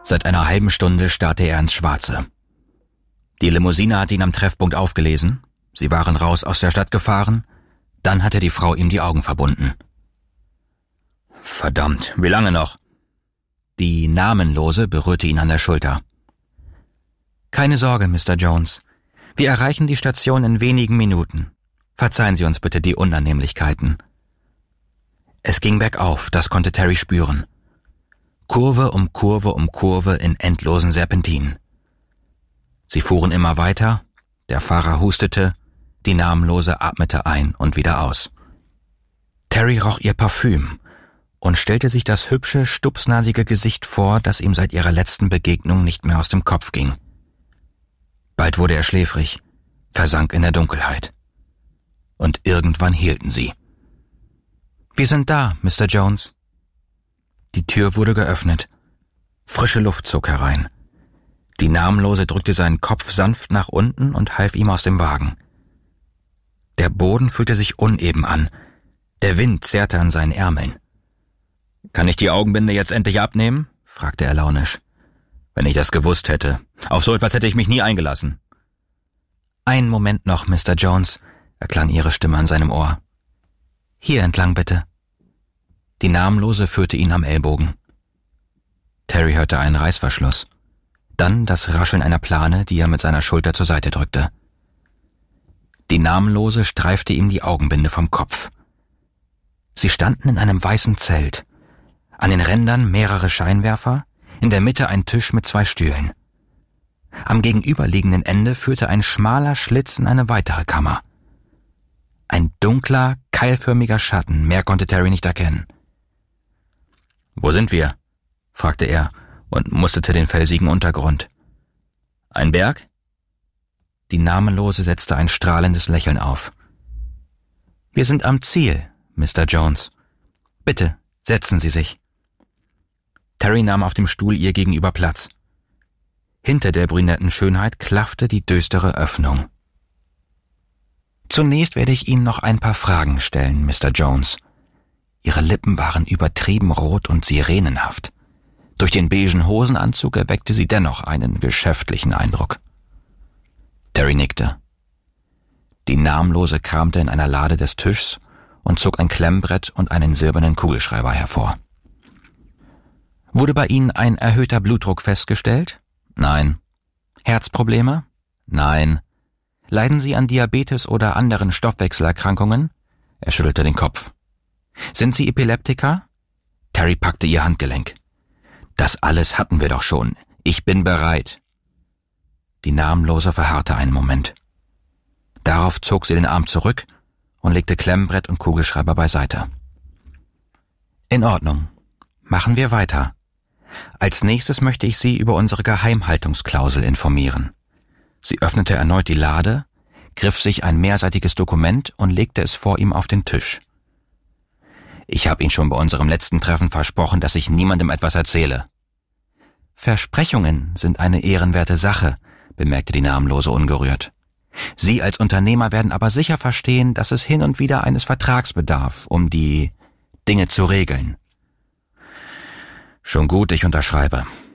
Seit einer halben Stunde starrte er ins Schwarze. Die Limousine hatte ihn am Treffpunkt aufgelesen, sie waren raus aus der Stadt gefahren, dann hatte die Frau ihm die Augen verbunden. »Verdammt, wie lange noch?« Die Namenlose berührte ihn an der Schulter. »Keine Sorge, Mr. Jones. Wir erreichen die Station in wenigen Minuten. Verzeihen Sie uns bitte die Unannehmlichkeiten.« Es ging bergauf, das konnte Terry spüren. Kurve um Kurve um Kurve in endlosen Serpentinen. Sie fuhren immer weiter, der Fahrer hustete, die Namenlose atmete ein und wieder aus. Terry roch ihr Parfüm und stellte sich das hübsche, stupsnasige Gesicht vor, das ihm seit ihrer letzten Begegnung nicht mehr aus dem Kopf ging. Bald wurde er schläfrig, versank in der Dunkelheit. Und irgendwann hielten sie. »Wir sind da, Mr. Jones.« Die Tür wurde geöffnet. Frische Luft zog herein. Die Namenlose drückte seinen Kopf sanft nach unten und half ihm aus dem Wagen. Der Boden fühlte sich uneben an. Der Wind zerrte an seinen Ärmeln. »Kann ich die Augenbinde jetzt endlich abnehmen?« fragte er launisch. »Wenn ich das gewusst hätte. Auf so etwas hätte ich mich nie eingelassen.« »Einen Moment noch, Mr. Jones«, erklang ihre Stimme an seinem Ohr. »Hier entlang bitte.« Die Namenlose führte ihn am Ellbogen. Terry hörte einen Reißverschluss. Dann das Rascheln einer Plane, die er mit seiner Schulter zur Seite drückte. Die Namenlose streifte ihm die Augenbinde vom Kopf. Sie standen in einem weißen Zelt. An den Rändern mehrere Scheinwerfer, in der Mitte ein Tisch mit 2 Stühlen. Am gegenüberliegenden Ende führte ein schmaler Schlitz in eine weitere Kammer. Ein dunkler, keilförmiger Schatten, mehr konnte Terry nicht erkennen. »Wo sind wir?« fragte er und musterte den felsigen Untergrund. »Ein Berg?« Die Namenlose setzte ein strahlendes Lächeln auf. »Wir sind am Ziel, Mr. Jones. Bitte, setzen Sie sich.« Terry nahm auf dem Stuhl ihr gegenüber Platz. Hinter der brünetten Schönheit klaffte die düstere Öffnung. »Zunächst werde ich Ihnen noch ein paar Fragen stellen, Mr. Jones.« Ihre Lippen waren übertrieben rot und sirenenhaft. Durch den beigen Hosenanzug erweckte sie dennoch einen geschäftlichen Eindruck. Terry nickte. Die Namenlose kramte in einer Lade des Tischs und zog ein Klemmbrett und einen silbernen Kugelschreiber hervor. »Wurde bei Ihnen ein erhöhter Blutdruck festgestellt?« »Nein.« »Herzprobleme?« »Nein.« »Leiden Sie an Diabetes oder anderen Stoffwechselerkrankungen?« Er schüttelte den Kopf. »Sind Sie Epileptiker?« Terry packte ihr Handgelenk. »Das alles hatten wir doch schon. Ich bin bereit.« Die Namenlose verharrte einen Moment. Darauf zog sie den Arm zurück und legte Klemmbrett und Kugelschreiber beiseite. »In Ordnung. Machen wir weiter. Als nächstes möchte ich Sie über unsere Geheimhaltungsklausel informieren.« Sie öffnete erneut die Lade, griff sich ein mehrseitiges Dokument und legte es vor ihm auf den Tisch. »Ich habe Ihnen schon bei unserem letzten Treffen versprochen, dass ich niemandem etwas erzähle.« »Versprechungen sind eine ehrenwerte Sache«, bemerkte die Namenlose ungerührt. »Sie als Unternehmer werden aber sicher verstehen, dass es hin und wieder eines Vertrags bedarf, um die Dinge zu regeln.« »Schon gut, ich unterschreibe.«